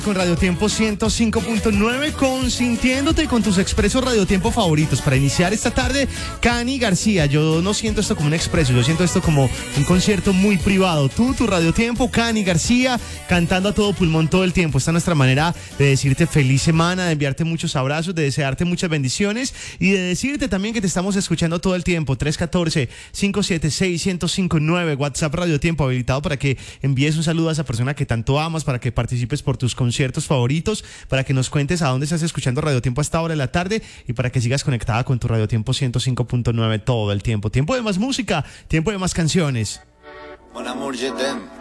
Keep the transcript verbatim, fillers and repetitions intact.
Con Radio Tiempo ciento cinco punto nueve, consintiéndote con tus expresos Radio Tiempo favoritos. Para iniciar esta tarde, Cani García. Yo no siento esto como un expreso, yo siento esto como un concierto muy privado. Tú, tu Radio Tiempo, Cani García, cantando a todo pulmón todo el tiempo. Esta es nuestra manera de decirte feliz semana, de enviarte muchos abrazos, de desearte muchas bendiciones y de decirte también que te estamos escuchando todo el tiempo. tres uno cuatro, cinco siete seis, uno cero cinco nueve, WhatsApp Radio Tiempo habilitado para que envíes un saludo a esa persona que tanto amas, para que participes por tus conciertos favoritos, para que nos cuentes a dónde estás escuchando Radio Tiempo a esta hora de la tarde y para que sigas conectada con tu Radio Tiempo ciento cinco punto nueve todo el tiempo. Tiempo de más música, tiempo de más canciones. Mon amour, je t'aime.